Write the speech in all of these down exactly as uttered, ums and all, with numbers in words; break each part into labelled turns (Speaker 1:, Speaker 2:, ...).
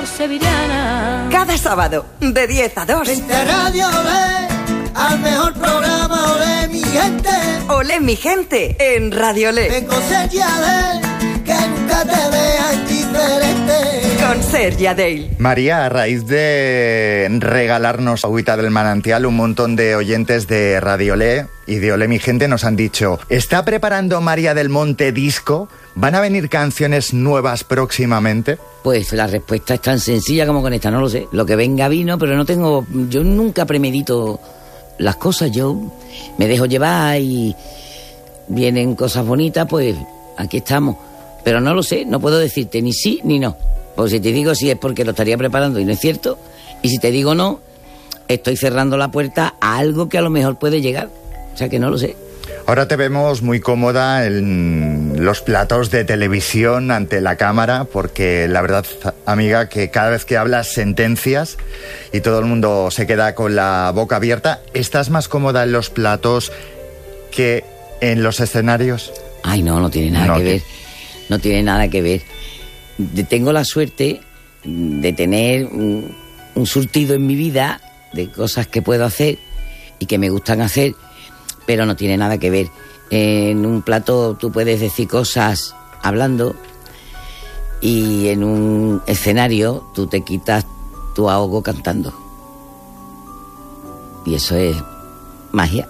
Speaker 1: sevillana.
Speaker 2: Cada sábado, de diez a dos.
Speaker 3: Vente a Radio Olé, al mejor programa Olé, mi gente.
Speaker 2: Olé, mi gente, en Radio Olé.
Speaker 3: Vengo Sergi Adel, que nunca te veas indiferente.
Speaker 2: Con Sergi Adel.
Speaker 4: María, a raíz de regalarnos agüita del manantial, un montón de oyentes de Radio Olé y de Olé, mi gente, nos han dicho: ¿está preparando María del Monte disco? ¿Van a venir canciones nuevas próximamente?
Speaker 5: Pues la respuesta es tan sencilla como con esta, no lo sé. Lo que venga vino, pero no tengo... Yo nunca premedito las cosas, yo me dejo llevar y vienen cosas bonitas, pues aquí estamos. Pero no lo sé, no puedo decirte ni sí ni no. Pues si te digo sí es porque lo estaría preparando y no es cierto. Y si te digo no, estoy cerrando la puerta a algo que a lo mejor puede llegar. O sea que no lo sé.
Speaker 4: Ahora te vemos muy cómoda en los platos de televisión ante la cámara, porque la verdad, amiga, que cada vez que hablas sentencias y todo el mundo se queda con la boca abierta. ¿Estás más cómoda en los platos que en los escenarios?
Speaker 5: Ay, no, no tiene nada
Speaker 4: no
Speaker 5: que
Speaker 4: te...
Speaker 5: ver. No tiene nada que ver. Tengo la suerte de tener un, un surtido en mi vida de cosas que puedo hacer y que me gustan hacer, pero no tiene nada que ver. En un plato tú puedes decir cosas hablando y en un escenario tú te quitas tu ahogo cantando. Y eso es magia.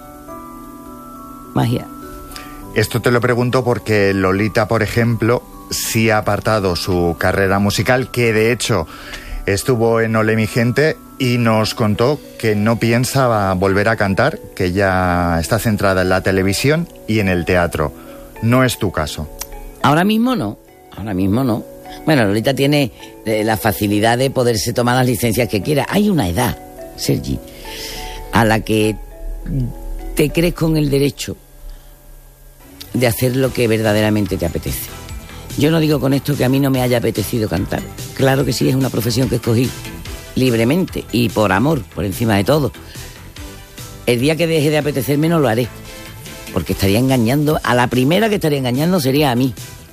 Speaker 5: Magia.
Speaker 4: Esto te lo pregunto porque Lolita, por ejemplo, sí ha apartado su carrera musical, que de hecho estuvo en Olé, mi gente, y nos contó que no piensa volver a cantar, que ya está centrada en la televisión y en el teatro. No es tu caso.
Speaker 5: Ahora mismo no, ahora mismo no. Bueno, Lolita tiene eh, la facilidad de poderse tomar las licencias que quiera. Hay una edad, Sergi, a la que te crees con el derecho de hacer lo que verdaderamente te apetece. Yo no digo con esto que a mí no me haya apetecido cantar. Claro que sí, es una profesión que escogí libremente y por amor, por encima de todo. El día que deje de apetecerme no lo haré, porque estaría engañando, a la primera que estaría engañando sería a mí.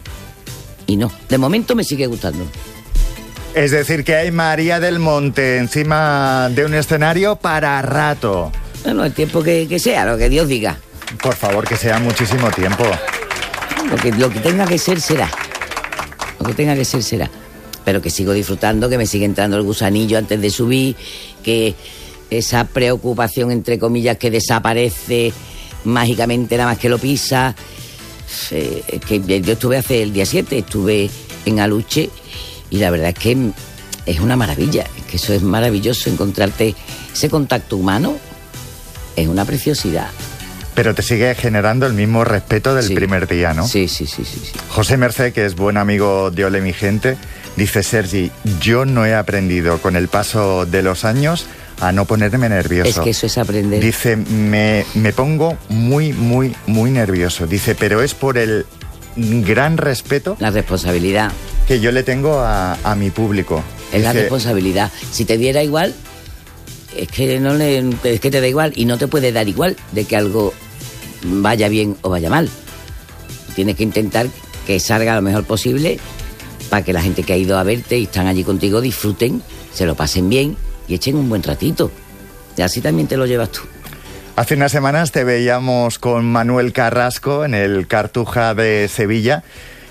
Speaker 5: Y no, de momento me sigue gustando.
Speaker 4: Es decir, que hay María del Monte encima de un escenario para rato.
Speaker 5: Bueno, el tiempo que, que sea, lo que Dios diga.
Speaker 4: Por favor, que sea muchísimo tiempo.
Speaker 5: Lo que, lo que tenga que ser, será. Lo que tenga que ser, será. Pero que sigo disfrutando, que me sigue entrando el gusanillo antes de subir, que esa preocupación, entre comillas, que desaparece mágicamente nada más que lo pisa. Eh, que yo estuve hace el día siete, estuve en Aluche, y la verdad es que es una maravilla. Es que eso es maravilloso, encontrarte ese contacto humano es una preciosidad.
Speaker 4: Pero te sigue generando el mismo respeto del
Speaker 5: sí.
Speaker 4: primer día, ¿no?
Speaker 5: Sí, sí, sí, sí, sí.
Speaker 4: José Mercé, que es buen amigo de Olé, mi gente, dice: Sergi, yo no he aprendido con el paso de los años a no ponerme nervioso.
Speaker 5: Es que eso es aprender.
Speaker 4: Dice, me, me pongo muy, muy, muy nervioso. Dice, pero es por el gran respeto...
Speaker 5: La responsabilidad.
Speaker 4: ...que yo le tengo a, a mi público.
Speaker 5: Es
Speaker 4: Dice,
Speaker 5: la responsabilidad. Si te diera igual... Es que, no le, es que te da igual y no te puede dar igual de que algo vaya bien o vaya mal. Tienes que intentar que salga lo mejor posible para que la gente que ha ido a verte y están allí contigo disfruten, se lo pasen bien y echen un buen ratito. Y así también te lo llevas tú.
Speaker 4: Hace unas semanas te veíamos con Manuel Carrasco en el Cartuja de Sevilla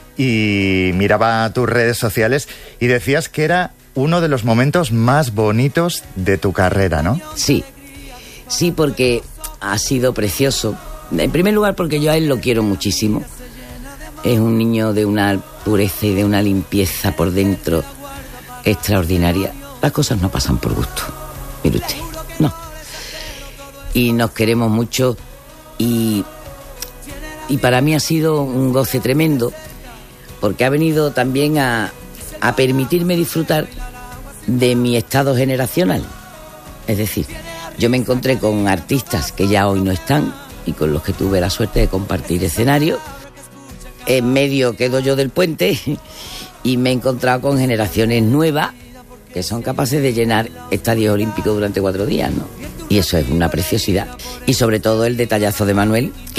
Speaker 4: y miraba tus redes sociales y decías que era uno de los momentos más bonitos de tu carrera, ¿no?
Speaker 5: Sí, sí, porque ha sido precioso. En primer lugar, porque yo a él lo quiero muchísimo. Es un niño de una pureza y de una limpieza por dentro extraordinaria. Las cosas no pasan por gusto, mire usted, no. Y nos queremos mucho y, y para mí ha sido un goce tremendo, porque ha venido también a... a permitirme disfrutar de mi estado generacional. Es decir, yo me encontré con artistas que ya hoy no están y con los que tuve la suerte de compartir escenario. En medio quedo yo del puente y me he encontrado con generaciones nuevas que son capaces de llenar estadios olímpicos durante cuatro días, ¿no? Y eso es una preciosidad. Y sobre todo el detallazo de Manuel, que